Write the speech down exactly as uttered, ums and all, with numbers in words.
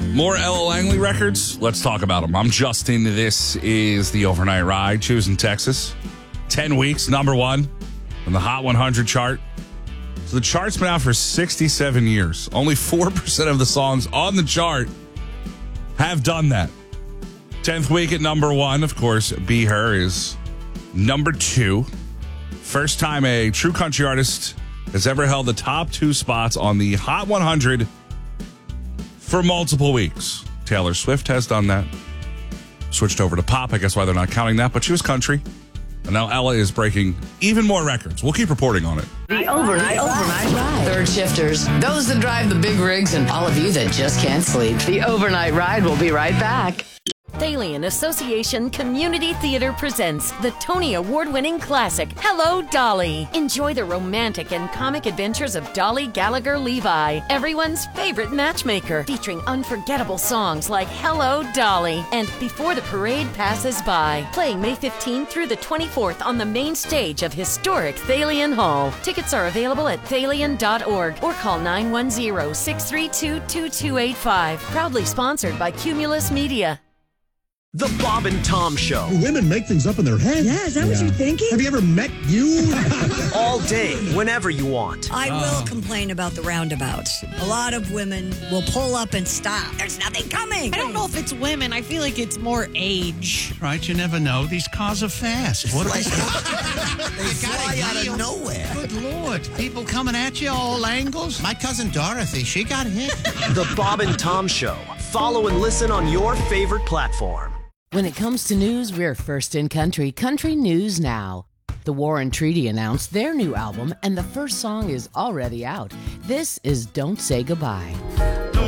More Ella Langley records. Let's talk about them. I'm Justin. This is the Overnight Ride. Choosing Texas. ten weeks, number one on the Hot one hundred chart. So the chart's been out for sixty-seven years. Only four percent of the songs on the chart have done that. tenth week at number one, of course, Be Her is number two. First time a true country artist has ever held the top two spots on the Hot one hundred for multiple weeks. Taylor Swift has done that. Switched over to pop. I guess why they're not counting that, but she was country. And now Ella is breaking even more records. We'll keep reporting on it. The Overnight, overnight Ride. Third shifters, those that drive the big rigs, and all of you that just can't sleep. The Overnight Ride will be right back. Thalian Association Community Theater presents the Tony Award-winning classic, Hello, Dolly. Enjoy the romantic and comic adventures of Dolly Gallagher Levi, everyone's favorite matchmaker, featuring unforgettable songs like Hello, Dolly and Before the Parade Passes By. Playing May fifteenth through the twenty-fourth on the main stage of historic Thalian Hall. Tickets are available at thalian dot org or call nine one zero, six three two, two two eight five. Proudly sponsored by Cumulus Media. The Bob and Tom Show. Women make things up in their head. Yeah, is that yeah. what you're thinking? Have you ever met you? All day, whenever you want. I will complain about the roundabouts. A lot of women will pull up and stop. There's nothing coming. I don't know if it's women. I feel like it's more age. Right, you never know. These cars are fast. What like, they fly out of nowhere. Good Lord. People coming at you all angles. My cousin Dorothy, she got hit. The Bob and Tom Show. Follow and listen on your favorite platform. When it comes to news, we're first in country. Country News Now. The Warren Treaty announced their new album, and the first song is already out. This is Don't Say Goodbye.